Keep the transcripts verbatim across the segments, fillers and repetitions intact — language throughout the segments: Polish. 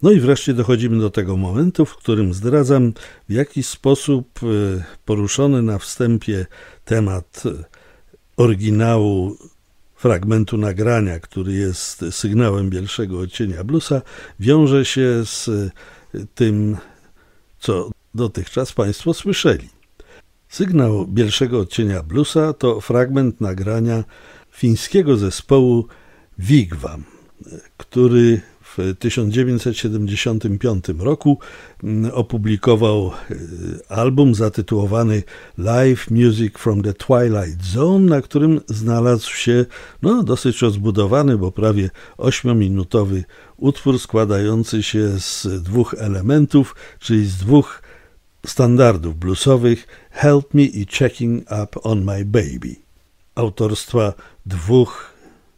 No i wreszcie dochodzimy do tego momentu, w którym zdradzam, w jaki sposób poruszony na wstępie temat oryginału fragmentu nagrania, który jest sygnałem Bielszego Odcienia Bluesa, wiąże się z tym, co dotychczas Państwo słyszeli. Sygnał Bielszego Odcienia Bluesa to fragment nagrania fińskiego zespołu Wigwam, który w tysiąc dziewięćset siedemdziesiątym piątym roku opublikował album zatytułowany Live Music from the Twilight Zone, na którym znalazł się no, dosyć rozbudowany, bo prawie ośmiominutowy utwór składający się z dwóch elementów, czyli z dwóch standardów bluesowych Help Me i Checking Up on My Baby, autorstwa dwóch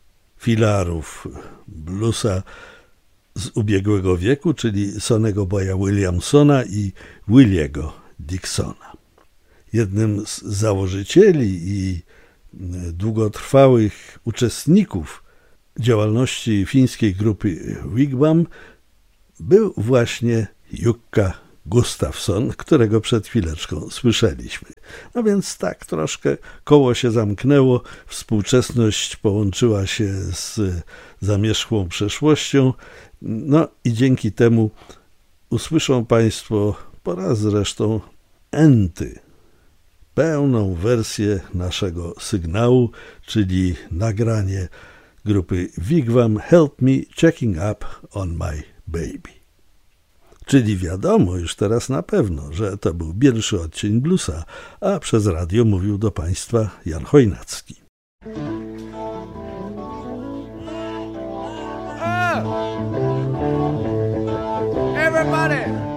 filarów bluesa z ubiegłego wieku, czyli Sonny'ego Boya Williamsona i Williego Dixona. Jednym z założycieli i długotrwałych uczestników działalności fińskiej grupy Wigwam był właśnie Jukka Gustafsson, którego przed chwileczką słyszeliśmy. No więc tak troszkę koło się zamknęło, współczesność połączyła się z zamierzchłą przeszłością, no i dzięki temu usłyszą Państwo po raz zresztą enty, pełną wersję naszego sygnału, czyli nagranie grupy Wigwam Help Me Checking Up on My Baby. Czyli wiadomo już teraz na pewno, że to był Bielszy Odcień Bluesa, a przez radio mówił do Państwa Jan Chojnacki. Oh! Everybody!